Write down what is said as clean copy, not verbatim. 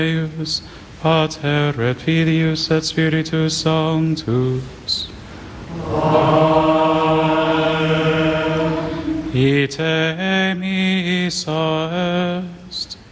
Deus, Pater et Filius et Spiritus Sanctus. Amen. Ite missa est.